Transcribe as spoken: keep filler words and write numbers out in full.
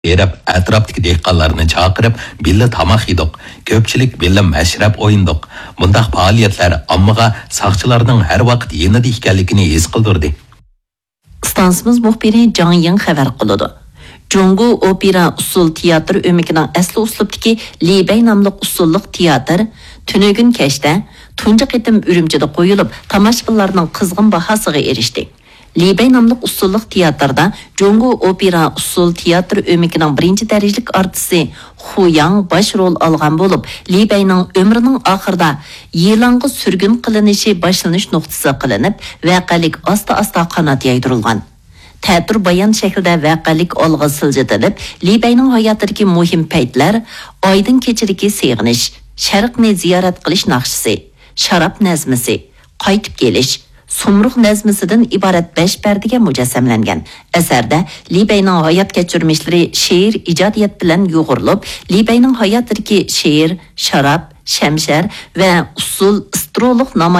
berib atrofdagi dehqonlarni chaqirib billa tamoq yedik. Ko'pchilik billa mashrab o'yindik. Bundaq faoliyatlar ommaga saqchilarning har vaqt yanida ekanligini his qildirdi. Stansimiz muxbiri Jang Yang xabar qiladi. Jungu opera usul teatr ömükining asli uslubdagi Li Bei nomli usulliq teatr tunugun kechda tunji qitim Urumchida qo'yilib, tomoshabinlarning qizg'in bahosiga erishdi. Li Bei nomli usulliq teatrda Jungu opera usul teatr ömükining birinchi darajalik artisti Hu Yang bosh rol olgan bo'lib, Li Beining umrining oxirida yilanga surgun qilinishi boshlanish nuqtasi qilinib, vaqalik asta-asta qanot yaydirilgan. Ta'tir bayan shaklida vaqalik olg'a siljitilib, Li Beining hayotidagi muhim paytlar, oydin kechiriki seg'inish, sharqni ziyorat qilish naqshisi, sharab nazmisi, qaytib kelish, Sumruq nazmisidan iborat besh pardaga mujassamlangan. Asarda Li Beining hayot kechirmishlari she'r ijodiyat bilan yo'g'rilib, Li Beining hayotidagi she'r, sharab, shamshar va usul astrolog